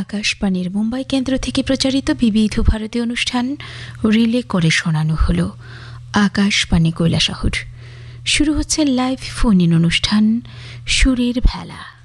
আকাশবাণীর মুম্বাই কেন্দ্র থেকে প্রচারিত বিবিধ ভারতীয় অনুষ্ঠান রিলে করে শোনানো হলো আকাশবাণী কৈলাসহর। শুরু হচ্ছে লাইভ ফোন ইন অনুষ্ঠান সুরের ভেলা।